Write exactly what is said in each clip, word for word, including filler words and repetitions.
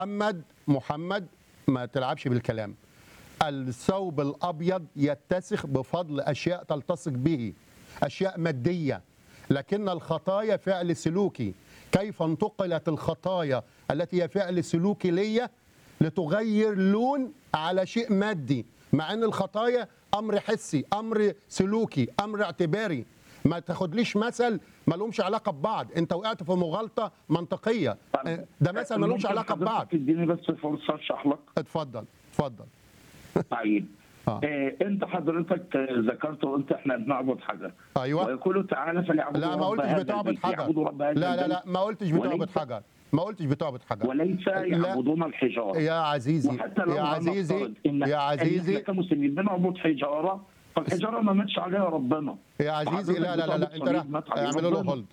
محمد محمد ما تلعبش بالكلام. الثوب الأبيض يتسخ بفضل أشياء تلتصق به، أشياء مادية، لكن الخطايا فعل سلوكي. كيف انتقلت الخطايا التي هي فعل سلوكي ليا لتغير لون على شيء مادي، مع أن الخطايا أمر حسي، أمر سلوكي، أمر اعتباري. ما تاخدليش مثل ما لهمش علاقة ببعض. أنت وقعت في مغالطة منطقية، ده مثل ما لهمش علاقة ببعض. تديني بس فرصة أشرح لك. اتفضل اتفضل. طيب آه. آه، انت حضرتك ذكرت وقلت احنا بنعبد حجر. ايوه. ويقول تعالى فليعبدوا لا ما رب قلتش هذا بتعبد البيت. حجر. يعبدوا رب هذا لا لا البيت لا ما قلتش بتعبد وليس حجر. ما قلتش بتعبد حجر. وليس لا يعبدون الحجاره. يا عزيزي وحتى لو يا عزيزي هنفترض ان يا ان احنا عزيزي كمسلمين بنعبد حجاره، فالحجاره ما ماتش عليها ربنا. يا عزيزي لا لا لا, لا. انت راح اعملوا له هولد.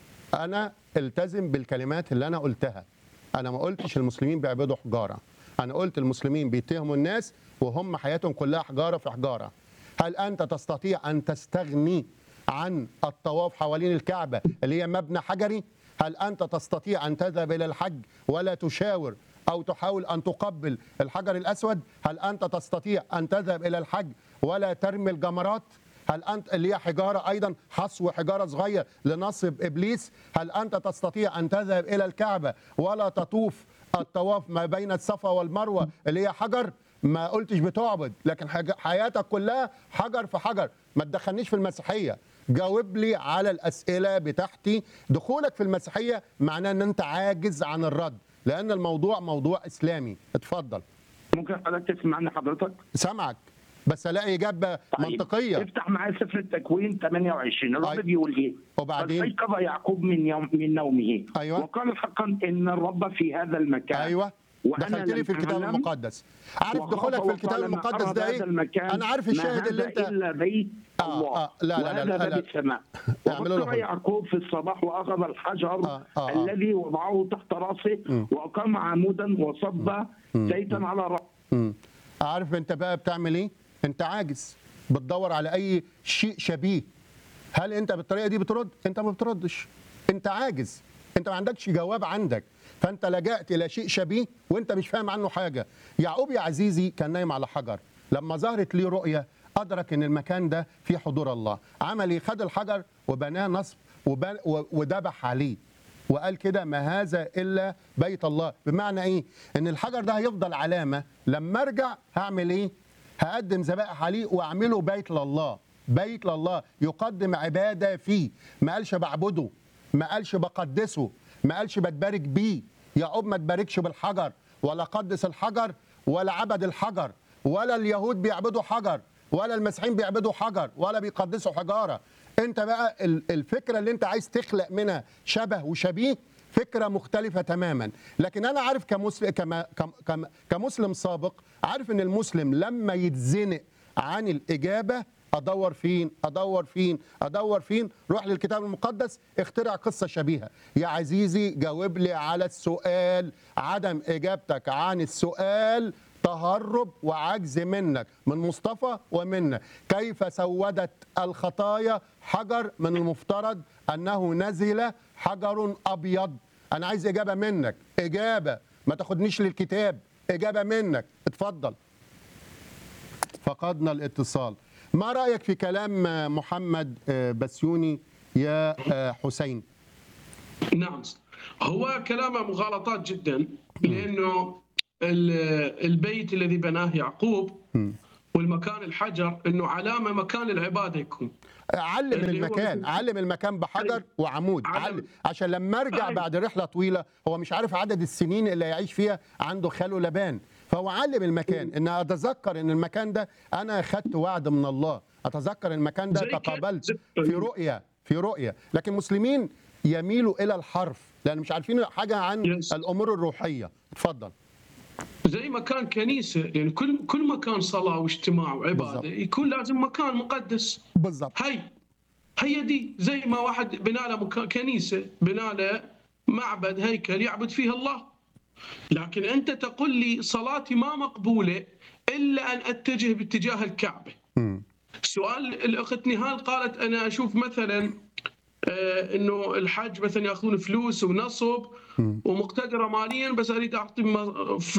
انا التزم بالكلمات اللي انا قلتها. انا ما قلتش المسلمين بيعبدوا حجاره. انا قلت المسلمين بيتهموا الناس وهم حياتهم كلها حجاره في حجاره. هل انت تستطيع ان تستغني عن الطواف حوالين الكعبه اللي هي مبنى حجري؟ هل انت تستطيع ان تذهب الى الحج ولا تشاور او تحاول ان تقبل الحجر الاسود؟ هل انت تستطيع ان تذهب الى الحج ولا ترمي الجمرات؟ هل انت اللي هي حجاره ايضا، حصو حجاره صغير لنصب ابليس؟ هل انت تستطيع ان تذهب الى الكعبه ولا تطوف الطواف ما بين الصفا والمروه اللي هي حجر؟ ما قلتش بتعبد، لكن حياتك كلها حجر في حجر. ما تدخلنيش في المسيحيه. جاوب لي على الاسئله بتاعتي. دخولك في المسيحيه معناه ان انت عاجز عن الرد، لان الموضوع موضوع اسلامي. اتفضل. ممكن حضرتك تسمعني حضرتك؟ سامعك بس الاقي اجابه طيب. منطقيه. افتح معايا سفر التكوين ثمانية وعشرين. الرب طيب. بيقول ايه؟ وبعدين فاستيقظ يعقوب من يوم من نومه. أيوة. وقال حقا ان الرب في هذا المكان. ايوه دخلت لي في الكتاب المقدس. عارف دخولك في الكتاب المقدس ده ايه؟ انا عارف الشاهد اللي انت الا بيت الله. آه آه لا لا لا, لا, لا, لا باب السماء. وفكر يعقوب في الصباح واخذ الحجر آه آه آه. الذي وضعه تحت راسه واقام عمودا وصب زيتا على راسه. عارف انت بقى بتعمل ايه؟ انت عاجز، بتدور على اي شيء شبيه. هل انت بالطريقه دي بترد؟ انت ما بتردش. انت عاجز، انت ما عندكش جواب عندك، فانت لجأت الى شيء شبيه وانت مش فاهم عنه حاجه. يعقوب يا عزيزي كان نايم على حجر، لما ظهرت ليه رؤيه ادرك ان المكان ده فيه حضور الله. عمل ايه؟ خد الحجر وبناه نصب وذبح عليه، وقال كده ما هذا الا بيت الله. بمعنى ايه؟ ان الحجر ده هيفضل علامه، لما ارجع هعمل ايه؟ هقدم ذبائح عليه واعمله بيت لله. بيت لله يقدم عباده فيه. ما قالش بعبده، ما قالش بقدسه، ما قالش بتبارك بيه. يعقوب ما تباركش بالحجر ولا قدس الحجر ولا عبد الحجر، ولا اليهود بيعبدوا حجر ولا المسيحيين بيعبدوا حجر ولا بيقدسوا حجاره. انت بقى الفكره اللي انت عايز تخلق منها شبه وشبيه فكره مختلفه تماما. لكن انا عارف كمسلم كما كمسلم سابق، عارف ان المسلم لما يتزنق عن الاجابه ادور فين ادور فين ادور فين روح للكتاب المقدس، اخترع قصه شبيهه. يا عزيزي جاوب لي على السؤال. عدم اجابتك عن السؤال تهرب وعجز منك، من مصطفى ومنا. كيف سودت الخطايا حجر من المفترض انه نزل حجر ابيض؟ انا عايز اجابه منك، اجابه، ما تاخدنيش للكتاب، اجابه منك. اتفضل. فقدنا الاتصال. ما رأيك في كلام محمد بسيوني يا حسين؟ نعم، هو كلامه مغالطات جدا، لأنه البيت الذي بناه يعقوب والمكان الحجر انه علامه مكان العباده يكون. علم المكان، علم المكان بحجر وعمود، علم عشان لما ارجع بعد رحله طويله هو مش عارف عدد السنين اللي يعيش فيها عنده خاله لبان، فهو علم المكان. ان اتذكر ان المكان ده انا اخذت وعد من الله، اتذكر المكان ده تقابلت في رؤيه في رؤيه. لكن المسلمين يميلوا الى الحرف لان مش عارفين حاجه عن الامور الروحيه. اتفضل. زي مكان كنيسه، يعني كل كل مكان صلاه واجتماع وعباده بالزبط. يكون لازم مكان مقدس. بالضبط. هي هي دي زي ما واحد بنى له كنيسه، بنى له معبد هيكل يعبد فيه الله. لكن انت تقول لي صلاتي ما مقبوله الا ان اتجه باتجاه الكعبه. م. سؤال الاخت نهال قالت انا اشوف مثلا آه، انه الحج مثلا ياخذون فلوس ونصب ومقتدره ماليا، بس اريد اعطي م-